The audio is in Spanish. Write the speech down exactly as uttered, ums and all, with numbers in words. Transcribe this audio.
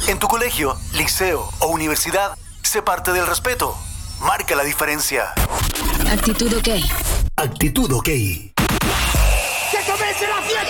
En tu colegio, liceo o universidad, sé parte del respeto. Marca la diferencia. Actitud OK. Actitud OK.